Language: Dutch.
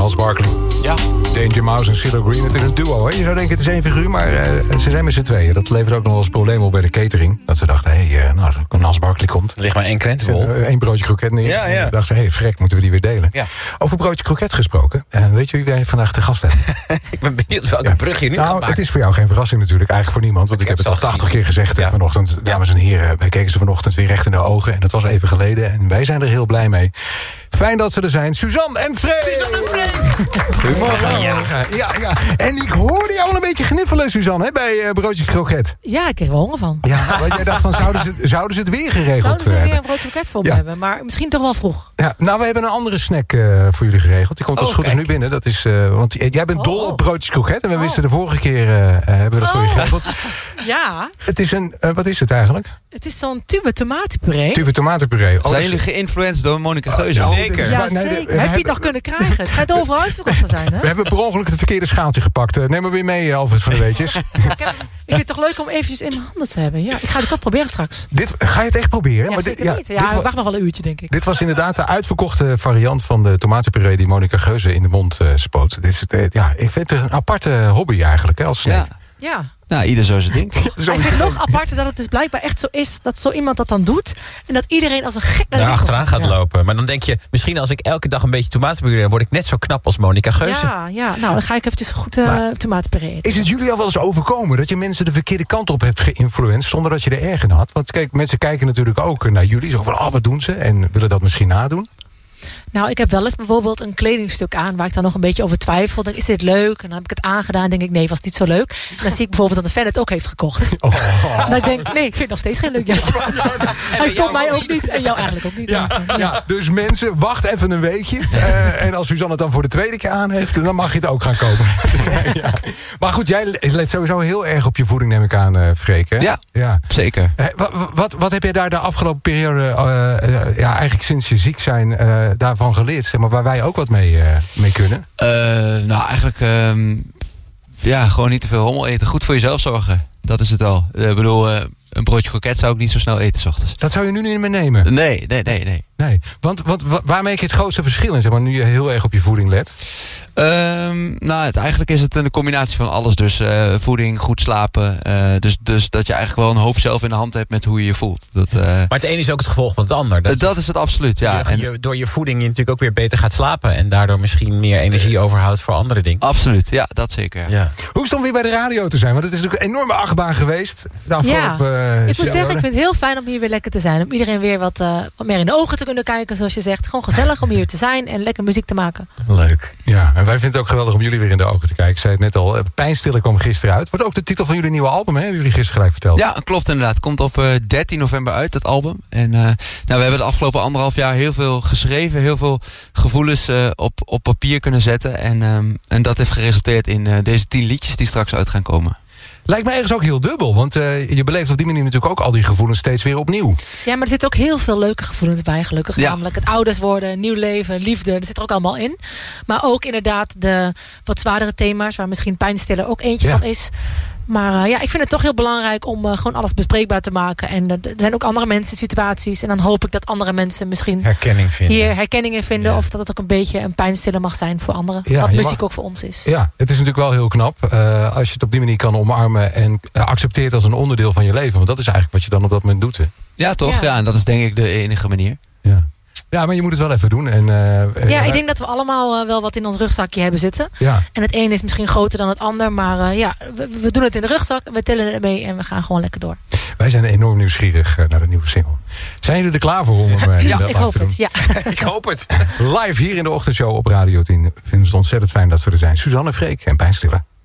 Gnals Barkley. Ja. Danger Mouse en CeeLo Green. Het is een duo, hè? Je zou denken het is één figuur, maar ze zijn met z'n tweeën. Dat levert ook nog wel eens problemen op bij de catering. Dat ze dachten, Gnals Barkley komt. Er ligt maar 1 krentenbol. 1 broodje kroket neer. Ja. En dachten ze, vrek, moeten we die weer delen. Ja. Over broodje kroket gesproken. Weet je wie wij vandaag te gast hebben? Ik ben benieuwd welke brug je nu gaat maken. Het is voor jou geen verrassing natuurlijk, eigenlijk voor niemand. Want ik heb het al 80 keer gezegd vanochtend. Dames en heren, wij keken ze vanochtend weer recht in de ogen. En dat was even geleden. En wij zijn er heel blij mee. Fijn dat ze er zijn. Suzanne en Freek! Goedemorgen. Ja. En ik hoorde jou al een beetje gniffelen, Suzanne, hè, bij broodjes kroket. Ja, ik kreeg wel honger van. Ja, want jij dacht van, zouden ze het weer geregeld zouden ze hebben? weer een broodje kroket voor me hebben, maar misschien toch wel vroeg. Ja, nou, we hebben een andere snack voor jullie geregeld. Die komt als goed is nu binnen. Dat is, want jij bent dol op broodjes kroket. En we wisten de vorige keer, hebben we dat voor je geregeld. Ja. Het is wat is het eigenlijk? Het is zo'n tube tomatenpuree. Tube tomatenpuree. Zijn jullie geïnfluenced door Monica Geuze? Zeker. Ja, zeker. Heb je het nog kunnen krijgen? Het schijnt overal uitverkocht te zijn, hè? We hebben per ongeluk het verkeerde schaaltje gepakt. Neem maar weer mee, Alfred van de Weetjes. Ik vind het toch leuk om eventjes in mijn handen te hebben. Ja, ik ga het toch proberen straks. Ga je het echt proberen? Ja, maar ik wacht nog wel een uurtje, denk ik. Dit was inderdaad de uitverkochte variant van de tomatenpuree die Monica Geuze in de mond spoot. Ik vind het een aparte hobby eigenlijk, hè, als snack. Ja. Nou, ieder zo zijn ding. Ik vind het nog apart dat het dus blijkbaar echt zo is dat zo iemand dat dan doet. En dat iedereen als een gek naar daar achteraan gaat lopen. Maar dan denk je, misschien als ik elke dag een beetje tomatenpuree, dan word ik net zo knap als Monica Geuze. Ja, nou dan ga ik eventjes goed tomatenpuree eten. Is het jullie al wel eens overkomen dat je mensen de verkeerde kant op hebt geïnfluenced zonder dat je er erg in had? Want kijk, mensen kijken natuurlijk ook naar jullie. Zo van, wat doen ze? En willen dat misschien nadoen? Nou, ik heb wel eens bijvoorbeeld een kledingstuk aan waar ik dan nog een beetje over twijfel. Dan is dit leuk? En dan heb ik het aangedaan. Denk ik, nee, was niet zo leuk. En dan zie ik bijvoorbeeld dat de fan het ook heeft gekocht. Dan denk ik, nee, ik vind het nog steeds geen leuk jasje. Hij stond mij ook niet en jou eigenlijk ook niet. Ja, dus mensen, wacht even een weekje. En als Suzanne het dan voor de tweede keer aan heeft, dan mag je het ook gaan kopen. Ja. Maar goed, jij let sowieso heel erg op je voeding, neem ik aan, Freek. Hè? Ja, zeker. Wat heb jij daar de afgelopen periode, eigenlijk sinds je ziek zijn, daarvan geleerd, zeg maar, waar wij ook wat mee kunnen? Nou, eigenlijk gewoon niet te veel rommel eten. Goed voor jezelf zorgen. Dat is het wel. Ik bedoel, een broodje kroket zou ik niet zo snel eten 's ochtends. Dat zou je nu niet meer nemen? Nee. Want waar maak je het grootste verschil in, zeg maar, nu je heel erg op je voeding let? Eigenlijk is het een combinatie van alles. Dus voeding, goed slapen. Dus dat je eigenlijk wel een hoop zelf in de hand hebt met hoe je je voelt. Maar het een is ook het gevolg van het ander. Dat is het absoluut, ja. Door je voeding je natuurlijk ook weer beter gaat slapen. En daardoor misschien meer energie overhoudt voor andere dingen. Absoluut, ja, dat zeker. Ja. Hoe is het om weer bij de radio te zijn? Want het is natuurlijk een enorme achtbaan geweest. De afgelopen ik moet zeggen, ik vind het heel fijn om hier weer lekker te zijn. Om iedereen weer wat meer in de ogen te kunnen kijken, zoals je zegt. Gewoon gezellig om hier te zijn en lekker muziek te maken. Leuk. Ja, en wij vinden het ook geweldig om jullie weer in de ogen te kijken. Ik zei het net al, Pijnstiller kwam gisteren uit. Wordt ook de titel van jullie nieuwe album, hè? Hebben jullie gisteren gelijk verteld? Ja, klopt inderdaad. Komt op 13 november uit, het album. En we hebben de afgelopen 1,5 jaar heel veel geschreven. Heel veel gevoelens op papier kunnen zetten. En dat heeft geresulteerd in deze 10 liedjes die straks uit gaan komen. Lijkt me ergens ook heel dubbel, want je beleeft op die manier natuurlijk ook al die gevoelens steeds weer opnieuw. Ja, maar er zitten ook heel veel leuke gevoelens bij, gelukkig. Ja. Namelijk het ouders worden, nieuw leven, liefde, dat zit er ook allemaal in. Maar ook inderdaad de wat zwaardere thema's, waar misschien Pijnstiller ook eentje van is. Maar ik vind het toch heel belangrijk om gewoon alles bespreekbaar te maken. En er zijn ook andere mensen, situaties. En dan hoop ik dat andere mensen misschien hier herkenning in vinden. Ja. Of dat het ook een beetje een pijnstiller mag zijn voor anderen. Ja, wat muziek ook voor ons is. Ja, het is natuurlijk wel heel knap. Als je het op die manier kan omarmen en accepteert als een onderdeel van je leven. Want dat is eigenlijk wat je dan op dat moment doet. Hè? Ja, toch? Ja, en dat is denk ik de enige manier. Ja. Ja, maar je moet het wel even doen. En, ik denk dat we allemaal wel wat in ons rugzakje hebben zitten. Ja. En het een is misschien groter dan het ander. Maar we doen het in de rugzak. We tellen het mee en we gaan gewoon lekker door. Wij zijn enorm nieuwsgierig naar de nieuwe single. Zijn jullie er klaar voor om hem ik hoop het. Ja. Ik hoop het. Live hier in de ochtendshow op Radio 10. Vinden ze het ontzettend fijn dat ze er zijn. Suzanne, Freek en Pijnstiller.